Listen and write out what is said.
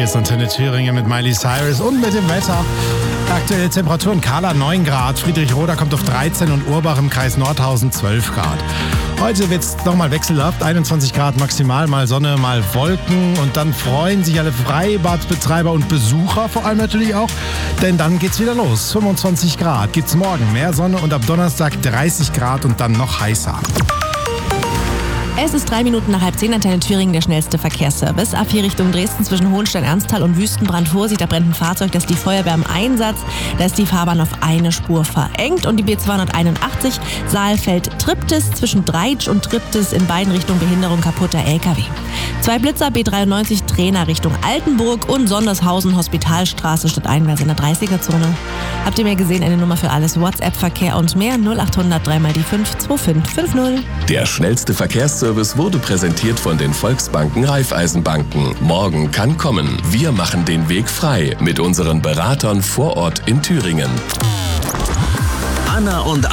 Hier ist Antenne Thüringen mit Miley Cyrus und mit dem Wetter. Aktuelle Temperaturen: Kala 9 Grad, Friedrichroda kommt auf 13 und Urbach im Kreis Nordhausen 12 Grad. Heute wird es nochmal wechselhaft, 21 Grad maximal, mal Sonne, mal Wolken. Und dann freuen sich alle Freibadbetreiber und Besucher vor allem natürlich auch, denn dann geht's wieder los. 25 Grad gibt's morgen, mehr Sonne und ab Donnerstag 30 Grad und dann noch heißer. Es ist 3 Minuten nach 9:30, Antenne Thüringen, der schnellste Verkehrsservice. Ab hier Richtung Dresden zwischen Hohenstein-Ernsthal und Wüstenbrand. Vorsicht, da brennt ein Fahrzeug, da ist die Feuerwehr im Einsatz. Da ist die Fahrbahn auf eine Spur verengt. Und die B281 Saalfeld-Triptis zwischen Dreitsch und Triptis in beiden Richtungen Behinderung, kaputter LKW. 2 Blitzer, B93 Trainer Richtung Altenburg und Sondershausen Hospitalstraße statt Einwärts in der 30er-Zone. Habt ihr mehr gesehen? Eine Nummer für alles, WhatsApp-Verkehr und mehr 0800 3 mal die 5 2550. Der schnellste Verkehrsservice wurde präsentiert von den Volksbanken Raiffeisenbanken. Morgen kann kommen. Wir machen den Weg frei mit unseren Beratern vor Ort in Thüringen. Anna und